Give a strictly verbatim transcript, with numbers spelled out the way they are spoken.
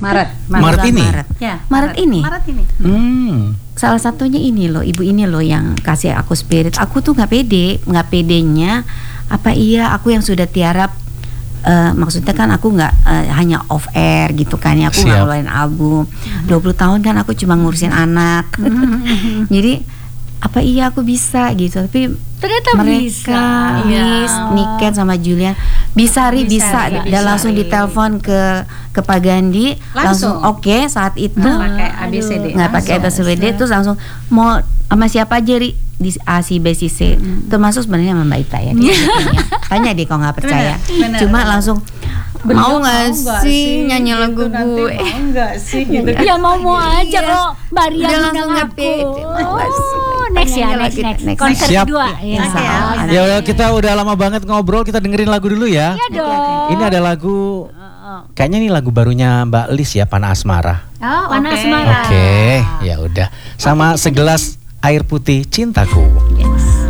Maret. Maret, Maret ini? Maret. Ya, Maret ini. Maret ini. Hmm. Salah satunya ini loh, ibu ini loh yang kasih aku spirit. Aku tuh nggak pede, nggak pedenya. Apa iya aku yang sudah tiarap? Uh, maksudnya kan aku nggak uh, hanya off air gitu kan ya, aku nggak Siap. ngeluarin album. dua puluh tahun kan aku cuma ngurusin anak. Jadi apa iya aku bisa gitu, tapi Ternyata mereka bisa. Miss, Iya. Niken sama Julian bisa Ri Bisa, bisa, Ri, dan bisa, langsung Ri. ditelepon ke ke Pak Gandhi langsung, Langsung. oke saat itu Nggak pakai A B C D. nggak pakai A B C D terus langsung mau sama siapa aja Ri di A C B C C termasuk sebenarnya sama Mbak Ita ya dia sebetulnya. Tanya deh kalau nggak percaya. Bener, bener, Cuma bener. langsung Beliau mau nggak nggak sih nyanyi gitu, lagu nanti gue. mau nggak sih gitu kan. Ya mau-mau aja Iya. kok Mbak Ria Udah undang langsung nggak aku. pede, makasih. Oh, next ya, Pengennya next, lagi next. next. Konser Siap. kedua. Ya. Insya Allah. Ya udah, kita udah lama banget ngobrol, kita dengerin lagu dulu ya. Iya dong. Ini ada lagu, kayaknya ini lagu barunya Mbak Lis ya, Panah Asmara. Oh, Panas oke. Asmara. Oke, ya udah. Sama segelas air putih cintaku. Yes.